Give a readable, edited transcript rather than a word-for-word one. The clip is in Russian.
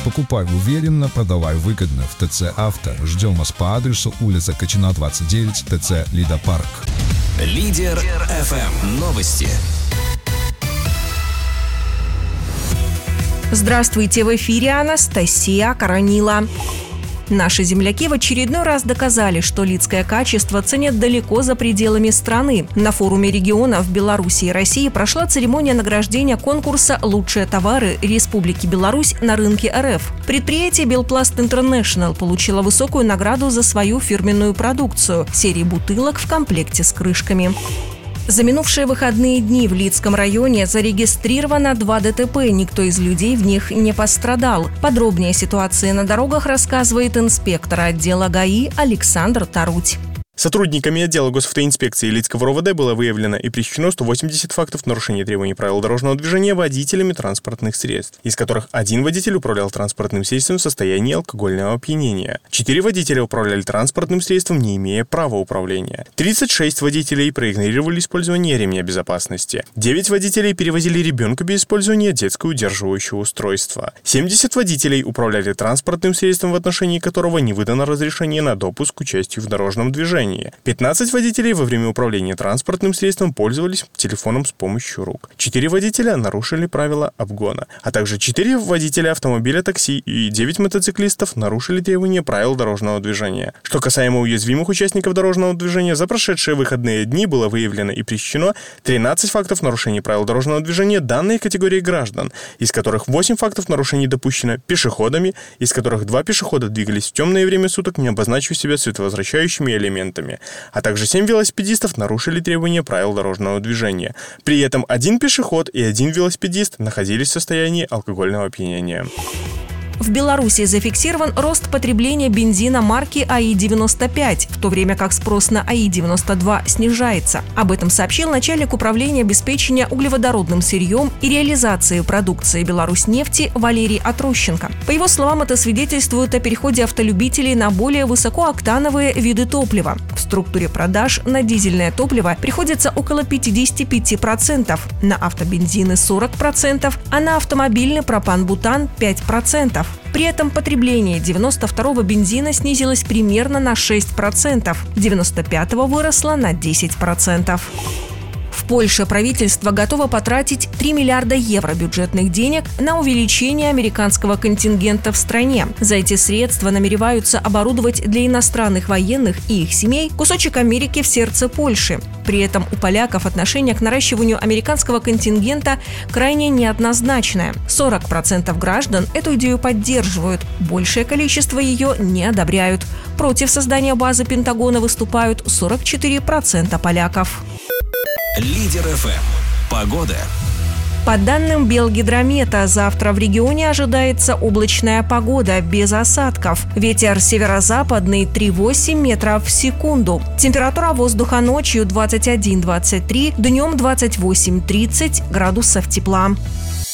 Покупай уверенно, продавай выгодно в ТЦ «Авто». Ждем вас по адресу улица Кочина, 29, ТЦ «Лидопарк». Лидер FM. Новости. Здравствуйте, в эфире Анастасия Коронила. Наши земляки в очередной раз доказали, что лидское качество ценят далеко за пределами страны. На форуме регионов Беларуси и России прошла церемония награждения конкурса «Лучшие товары Республики Беларусь на рынке РФ». Предприятие «Белпласт Интернешнл» получило высокую награду за свою фирменную продукцию – серии бутылок в комплекте с крышками. За минувшие выходные дни в Лидском районе зарегистрировано 2 ДТП, никто из людей в них не пострадал. Подробнее о ситуации на дорогах рассказывает инспектор отдела ГАИ Александр Таруть. Сотрудниками отдела госавтоинспекции Лидского РОВД было выявлено и пресечено 180 фактов нарушения требований правил дорожного движения водителями транспортных средств, из которых 1 водитель управлял транспортным средством в состоянии алкогольного опьянения. 4 водителя управляли транспортным средством, не имея права управления. 36 водителей проигнорировали использование ремня безопасности. 9 водителей перевозили ребенка без использования детского удерживающего устройства. 70 водителей управляли транспортным средством, в отношении которого не выдано разрешение на допуск к участию в дорожном движении. 15 водителей во время управления транспортным средством пользовались телефоном с помощью рук. 4 водителя нарушили правила обгона, а также 4 водителя автомобиля такси и 9 мотоциклистов нарушили требования правил дорожного движения. Что касаемо уязвимых участников дорожного движения, за прошедшие выходные дни было выявлено и пресечено 13 фактов нарушений правил дорожного движения данной категории граждан, из которых 8 фактов нарушений допущено пешеходами, из которых 2 пешехода двигались в темное время суток, не обозначив себя световозвращающими элементами, а также 7 велосипедистов нарушили требования правил дорожного движения. При этом 1 пешеход и 1 велосипедист находились в состоянии алкогольного опьянения. В Беларуси зафиксирован рост потребления бензина марки АИ-95, в то время как спрос на АИ-92 снижается. Об этом сообщил начальник управления обеспечения углеводородным сырьем и реализации продукции «Беларусьнефти» Валерий Отрощенко. По его словам, это свидетельствует о переходе автолюбителей на более высокооктановые виды топлива. В структуре продаж на дизельное топливо приходится около 55%, на автобензины 40%, а на автомобильный пропан-бутан 5%. При этом потребление 92-го бензина снизилось примерно на 6%, 95-го выросло на 10%. В Польше правительство готово потратить 3 миллиарда евро бюджетных денег на увеличение американского контингента в стране. За эти средства намереваются оборудовать для иностранных военных и их семей кусочек Америки в сердце Польши. При этом у поляков отношение к наращиванию американского контингента крайне неоднозначное. 40% граждан эту идею поддерживают, большее количество ее не одобряют. Против создания базы Пентагона выступают 44% поляков. Лидер FM. Погода. По данным Белгидромета, завтра в регионе ожидается облачная погода без осадков. Ветер северо-западный 3,8 метров в секунду. Температура воздуха ночью 21-23, днем 28-30 градусов тепла.